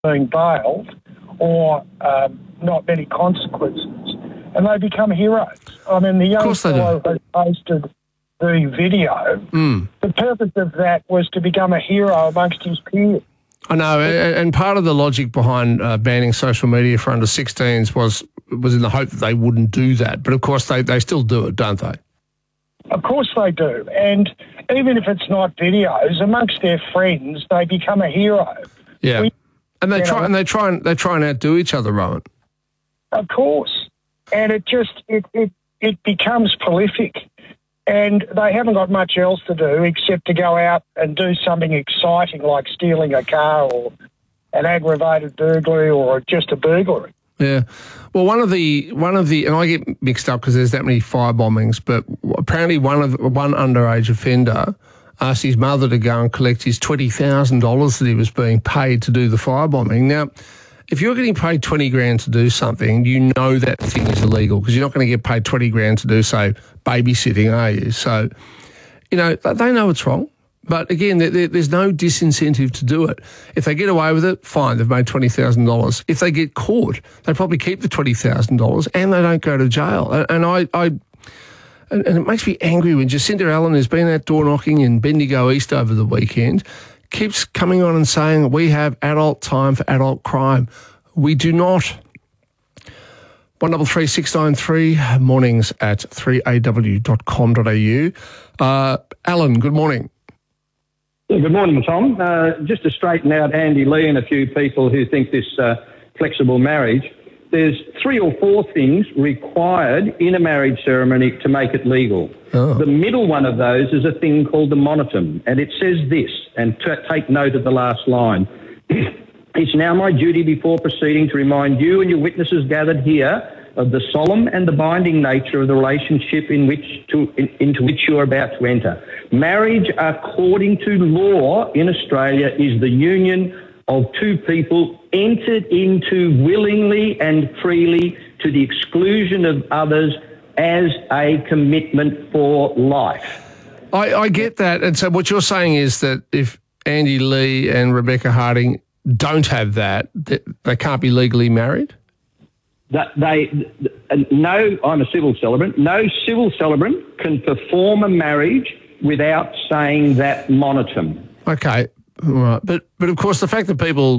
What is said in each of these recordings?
being bailed or not many consequences, and they become heroes. I mean, the young fellow who posted the video, the purpose of that was to become a hero amongst his peers. I know, and part of the logic behind banning social media for under 16s was in the hope that they wouldn't do that. But, of course, they still do it, don't they? Of course they do. And even if it's not videos, amongst their friends, they become a hero. Yeah. And they try and outdo each other, Rowan. Of course. And it becomes prolific. And they haven't got much else to do except to go out and do something exciting like stealing a car or an aggravated burglary or just a burglary. Yeah. Well, one of the, and I get mixed up because there's that many firebombings, but apparently one underage offender asked his mother to go and collect his $20,000 that he was being paid to do the firebombing. Now, if you're getting paid $20,000 to do something, you know that thing is illegal because you're not going to get paid $20,000 to do, say, babysitting, are you? So, you know, they know it's wrong. But again, there's no disincentive to do it. If they get away with it, fine, they've made $20,000. If they get caught, they probably keep the $20,000 and they don't go to jail. And it makes me angry when Jacinda Allen, who's been out door knocking in Bendigo East over the weekend, keeps coming on and saying we have adult time for adult crime. We do not. 133693, mornings at 3aw.com.au. Alan, good morning. Yeah, good morning, Tom. Just to straighten out Andy Lee and a few people who think this flexible marriage, there's 3 or 4 things required in a marriage ceremony to make it legal. Oh. The middle one of those is a thing called the monotum, and it says this, and take note of the last line. It's now my duty before proceeding to remind you and your witnesses gathered here of the solemn and the binding nature of the relationship into which you are about to enter. Marriage, according to law in Australia, is the union of 2 people entered into willingly and freely to the exclusion of others as a commitment for life. I get that. And so what you're saying is that if Andy Lee and Rebecca Harding don't have that, they can't be legally married? No, I'm a civil celebrant. No civil celebrant can perform a marriage without saying that monotum. Okay. Right, but of course the fact that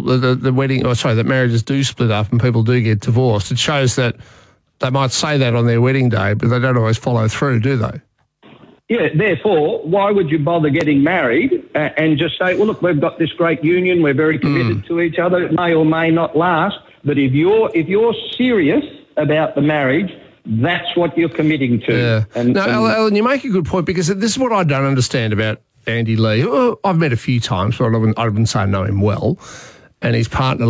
that marriages do split up and people do get divorced, it shows that they might say that on their wedding day, but they don't always follow through, do they? Yeah, therefore, why would you bother getting married and just say, well, look, we've got this great union, we're very committed to each other, it may or may not last, but if you're serious about the marriage, that's what you're committing to. Yeah. Alan, you make a good point because this is what I don't understand about Andy Lee, who I've met a few times, but I wouldn't say I know him well, and his partner.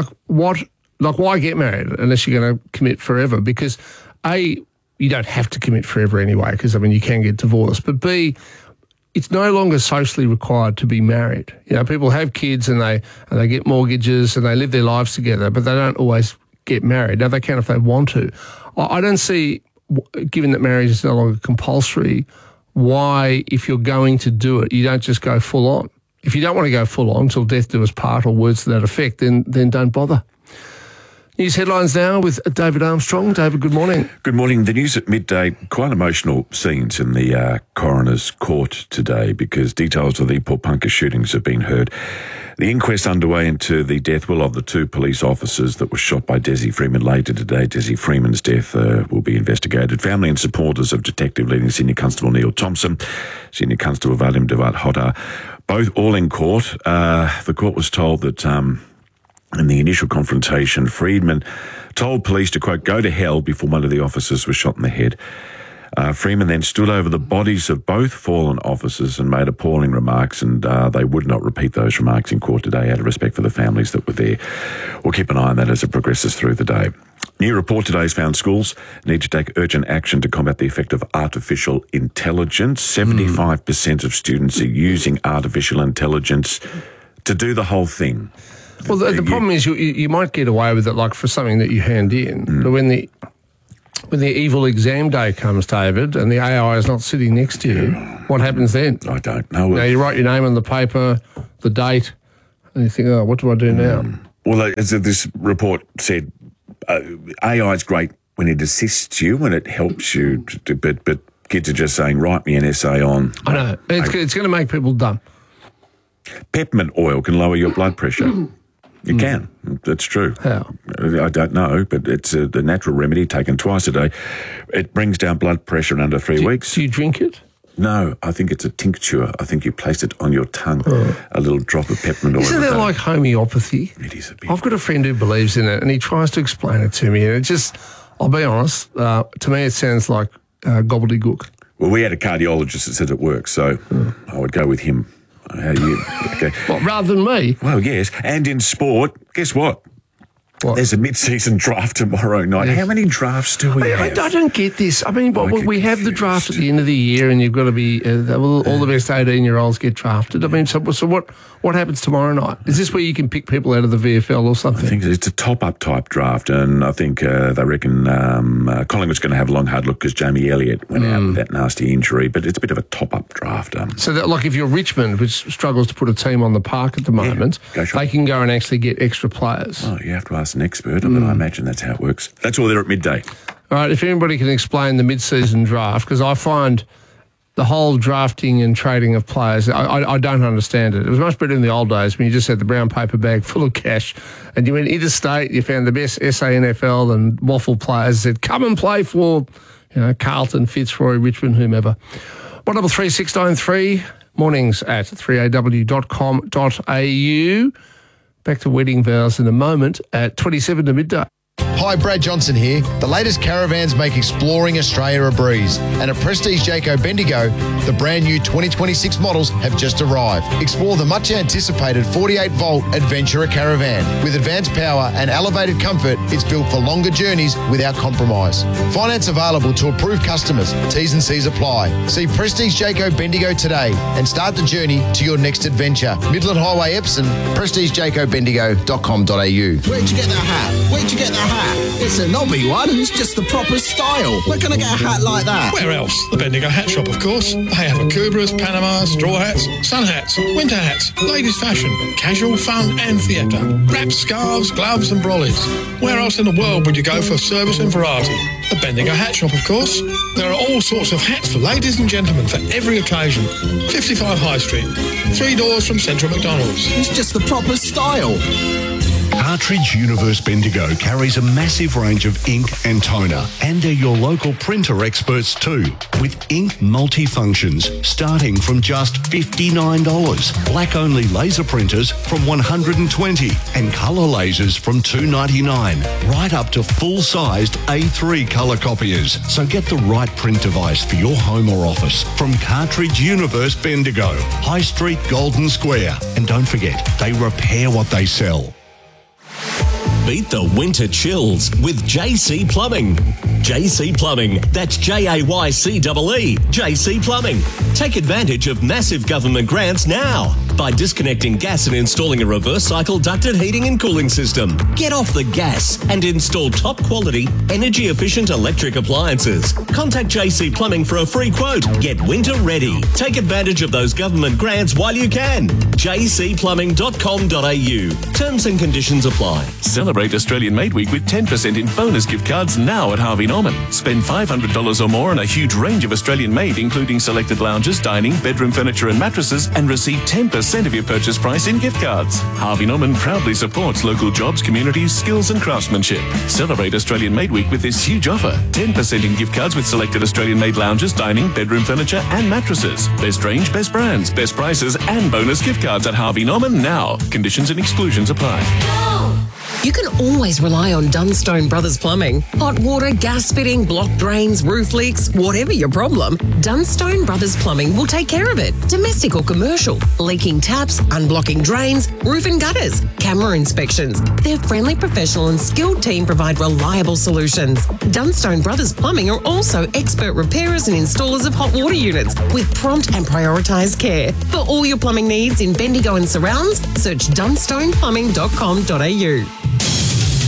Why get married unless you're going to commit forever? Because A, you don't have to commit forever anyway, because you can get divorced. But B, it's no longer socially required to be married. You know, people have kids and they get mortgages and they live their lives together, but they don't always get married. Now they can if they want to. I don't see, given that marriage is no longer compulsory, why, if you're going to do it, you don't just go full on. If you don't want to go full on till death do us part or words to that effect, then don't bother. News headlines now with David Armstrong. David, good morning. Good morning. The news at midday, quite emotional scenes in the coroner's court today because details of the Port Punkah shootings have been heard. The inquest underway into the death of the 2 police officers that were shot by Desi Freeman later today. Desi Freeman's death will be investigated. Family and supporters of Detective Leading Senior Constable Neil Thompson, Senior Constable Valim Devat Hotta, both all in court. The court was told that in the initial confrontation, Freeman told police to, quote, go to hell before one of the officers was shot in the head. Freeman then stood over the bodies of both fallen officers and made appalling remarks, and they would not repeat those remarks in court today out of respect for the families that were there. We'll keep an eye on that as it progresses through the day. New report today has found schools need to take urgent action to combat the effect of artificial intelligence. 75% of students are using artificial intelligence to do the whole thing. Well, the problem is you might get away with it like for something that you hand in, but when the evil exam day comes, David, and the AI is not sitting next to you, what happens then? I don't know. Now, you write your name on the paper, the date, and you think, oh, what do I do now? Well, as this report said, AI is great when it assists you, when it helps you, but kids are just saying, write me an essay on... I know. It's going to make people dumb. Peppermint oil can lower your blood pressure. You can. That's true. How? I don't know, but it's the natural remedy taken twice a day. It brings down blood pressure in under 3 weeks. Do you drink it? No, I think it's a tincture. I think you place it on your tongue, a little drop of peppermint oil. Isn't that like homeopathy? It is a bit. I've got a friend who believes in it, and he tries to explain it to me, and it just, I'll be honest, to me it sounds like gobbledygook. Well, we had a cardiologist that said it works, so I would go with him. How do you? Okay. What, rather than me? Well, yes. And in sport, guess what? What? There's a mid-season draft tomorrow night. How many drafts do we have? I don't get this. I mean, we have the draft at the end of the year, and you've got to be all the best 18-year-olds get drafted. I mean, so what happens tomorrow night? Is this where you can pick people out of the VFL or something? I think it's a top-up type draft, and I think they reckon Collingwood's going to have a long, hard look because Jamie Elliott went out with that nasty injury, but it's a bit of a top-up draft. So, that, like, if you're Richmond, which struggles to put a team on the park at the moment, they can go and actually get extra players. Oh, you have to ask an expert, but I imagine that's how it works. That's all there at midday. All right, if anybody can explain the mid-season draft, because I find the whole drafting and trading of players, I don't understand it. It was much better in the old days when you just had the brown paper bag full of cash and you went interstate, you found the best SANFL and waffle players, said, come and play for Carlton, Fitzroy, Richmond, whomever. 133693, mornings at 3aw.com.au. Back to wedding vows in a moment at 27 to midday. Hi, Brad Johnson here. The latest caravans make exploring Australia a breeze. And at Prestige Jayco Bendigo, the brand new 2026 models have just arrived. Explore the much anticipated 48-volt Adventurer Caravan. With advanced power and elevated comfort, it's built for longer journeys without compromise. Finance available to approved customers. T's and C's apply. See Prestige Jayco Bendigo today and start the journey to your next adventure. Midland Highway, Epsom, prestigejaycobendigo.com.au. Where'd you get that hat? Where'd you get that hat? It's a knobby one and it's just the proper style. Where can I get a hat like that? Where else? The Bendigo Hat Shop, of course. They have Akubras, Panamas, straw hats, sun hats, winter hats, ladies' fashion, casual, fun and theatre, wraps, scarves, gloves and brollies. Where else in the world would you go for service and variety? The Bendigo Hat Shop, of course. There are all sorts of hats for ladies and gentlemen for every occasion. 55 High Street, 3 doors from Central McDonald's. It's just the proper style. Cartridge Universe Bendigo carries a massive range of ink and toner, and they're your local printer experts too, with ink multifunctions starting from just $59, black-only laser printers from $120, and colour lasers from $299, right up to full-sized A3 colour copiers. So get the right print device for your home or office from Cartridge Universe Bendigo, High Street, Golden Square. And don't forget, they repair what they sell. Beat the winter chills with JC Plumbing. JC Plumbing, that's Jaycee, JC Plumbing. Take advantage of massive government grants now by disconnecting gas and installing a reverse cycle ducted heating and cooling system. Get off the gas and install top quality, energy efficient electric appliances. Contact JC Plumbing for a free quote. Get winter ready. Take advantage of those government grants while you can. jcplumbing.com.au. Terms and conditions apply. Celebrate Australian Made Week with 10% in bonus gift cards now at Harvey Norman. Spend $500 or more on a huge range of Australian made, including selected lounges, dining, bedroom furniture and mattresses, and receive 10% of your purchase price in gift cards. Harvey Norman proudly supports local jobs, communities, skills and craftsmanship. Celebrate Australian Made Week with this huge offer. 10% in gift cards with selected Australian made lounges, dining, bedroom furniture and mattresses. Best range, best brands, best prices and bonus gift cards at Harvey Norman now. Conditions and exclusions apply. You can always rely on Dunstone Brothers Plumbing. Hot water, gas fitting, blocked drains, roof leaks, whatever your problem, Dunstone Brothers Plumbing will take care of it. Domestic or commercial, leaking taps, unblocking drains, roof and gutters, camera inspections. Their friendly, professional and skilled team provide reliable solutions. Dunstone Brothers Plumbing are also expert repairers and installers of hot water units with prompt and prioritised care. For all your plumbing needs in Bendigo and surrounds, search dunstoneplumbing.com.au.